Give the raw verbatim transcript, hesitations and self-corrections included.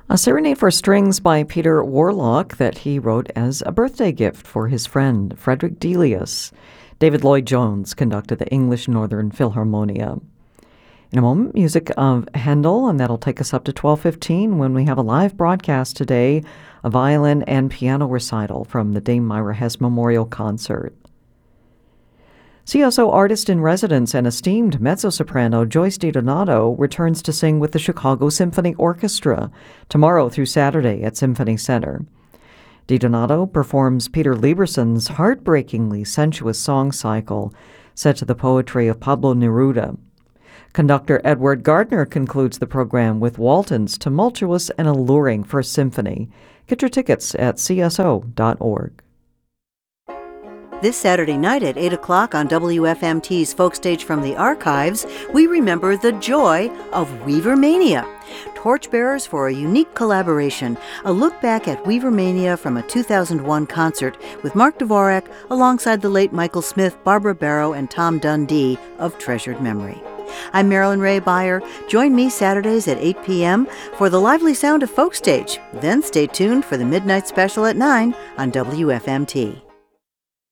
A Serenade for Strings by Peter Warlock that he wrote as a birthday gift for his friend, Frederick Delius. David Lloyd Jones conducted the English Northern Philharmonia. In a moment, music of Handel, and that'll take us up to twelve fifteen when we have a live broadcast today, a violin and piano recital from the Dame Myra Hess Memorial Concert. C S O artist-in-residence and esteemed mezzo-soprano Joyce DiDonato returns to sing with the Chicago Symphony Orchestra tomorrow through Saturday at Symphony Center. DiDonato performs Peter Lieberson's heartbreakingly sensuous song cycle set to the poetry of Pablo Neruda. Conductor Edward Gardner concludes the program with Walton's tumultuous and alluring First Symphony. Get your tickets at c s o dot org. This Saturday night at eight o'clock on W F M T's Folk Stage from the Archives, we remember the joy of Weavermania. Torchbearers for a unique collaboration, a look back at Weavermania from a two thousand one concert with Mark Dvorak alongside the late Michael Smith, Barbara Barrow, and Tom Dundee of treasured memory. I'm Marilyn Ray Beyer. Join me Saturdays at eight p.m. for the lively sound of Folk Stage. Then stay tuned for the Midnight Special at nine on W F M T.